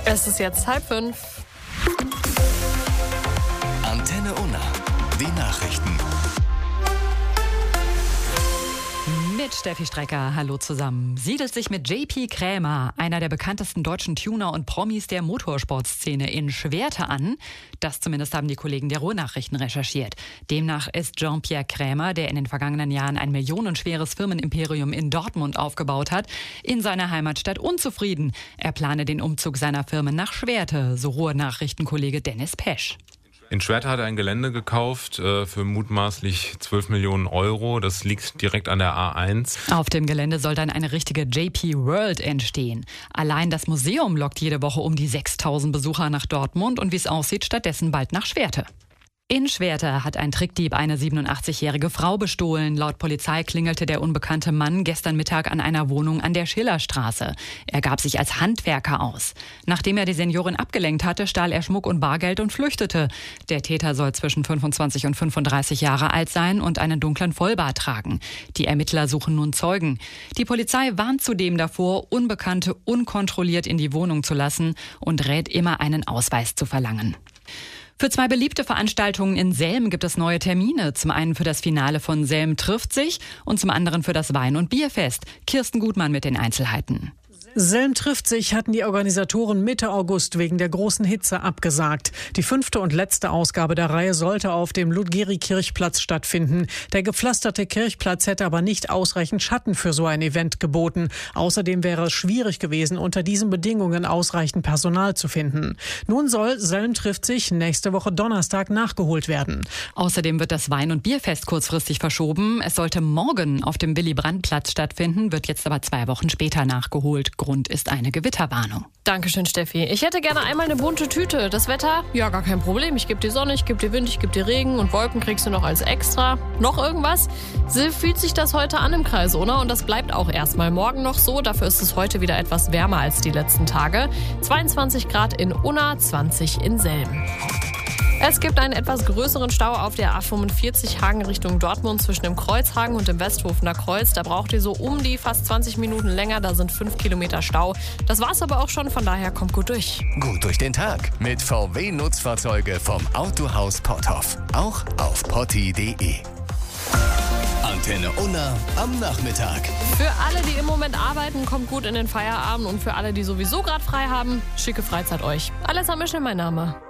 Es ist jetzt 4:30. Antenne Unna, die Nachrichten. Mit Steffi Strecker, hallo zusammen. Siedelt sich mit JP Krämer, einer der bekanntesten deutschen Tuner und Promis der Motorsportszene, in Schwerte an. Das zumindest haben die Kollegen der Ruhrnachrichten recherchiert. Demnach ist Jean-Pierre Krämer, der in den vergangenen Jahren ein millionenschweres Firmenimperium in Dortmund aufgebaut hat, in seiner Heimatstadt unzufrieden. Er plane den Umzug seiner Firmen nach Schwerte, so Ruhrnachrichtenkollege Dennis Pesch. In Schwerte hat er ein Gelände gekauft für mutmaßlich 12 Millionen Euro. Das liegt direkt an der A1. Auf dem Gelände soll dann eine richtige JP World entstehen. Allein das Museum lockt jede Woche um die 6.000 Besucher nach Dortmund und wie es aussieht, stattdessen bald nach Schwerte. In Schwerte hat ein Trickdieb eine 87-jährige Frau bestohlen. Laut Polizei klingelte der unbekannte Mann gestern Mittag an einer Wohnung an der Schillerstraße. Er gab sich als Handwerker aus. Nachdem er die Seniorin abgelenkt hatte, stahl er Schmuck und Bargeld und flüchtete. Der Täter soll zwischen 25 und 35 Jahre alt sein und einen dunklen Vollbart tragen. Die Ermittler suchen nun Zeugen. Die Polizei warnt zudem davor, Unbekannte unkontrolliert in die Wohnung zu lassen und rät immer, einen Ausweis zu verlangen. Für 2 beliebte Veranstaltungen in Selm gibt es neue Termine. Zum einen für das Finale von Selm trifft sich und zum anderen für das Wein- und Bierfest. Kirsten Gutmann mit den Einzelheiten. Selm trifft sich hatten die Organisatoren Mitte August wegen der großen Hitze abgesagt. Die 5. und letzte Ausgabe der Reihe sollte auf dem Ludgeri-Kirchplatz stattfinden. Der gepflasterte Kirchplatz hätte aber nicht ausreichend Schatten für so ein Event geboten. Außerdem wäre es schwierig gewesen, unter diesen Bedingungen ausreichend Personal zu finden. Nun soll Selm trifft sich nächste Woche Donnerstag nachgeholt werden. Außerdem wird das Wein- und Bierfest kurzfristig verschoben. Es sollte morgen auf dem Willy-Brandt-Platz stattfinden, wird jetzt aber 2 Wochen später nachgeholt. Grund ist eine Gewitterwarnung. Dankeschön, Steffi. Ich hätte gerne einmal eine bunte Tüte. Das Wetter? Ja, gar kein Problem. Ich gebe dir Sonne, ich gebe dir Wind, ich gebe dir Regen und Wolken kriegst du noch als extra. Noch irgendwas? So fühlt sich das heute an im Kreis, oder? Und das bleibt auch erstmal morgen noch so. Dafür ist es heute wieder etwas wärmer als die letzten Tage. 22 Grad in Unna, 20 in Selm. Es gibt einen etwas größeren Stau auf der A45 Hagen Richtung Dortmund zwischen dem Kreuzhagen und dem Westhofener Kreuz. Da braucht ihr so um die fast 20 Minuten länger. Da sind 5 Kilometer Stau. Das war's aber auch schon. Von daher kommt gut durch. Gut durch den Tag mit VW-Nutzfahrzeuge vom Autohaus Potthoff. Auch auf potti.de. Antenne Unna am Nachmittag. Für alle, die im Moment arbeiten, kommt gut in den Feierabend. Und für alle, die sowieso gerade frei haben, schicke Freizeit euch. Alessa Mischel, mein Name.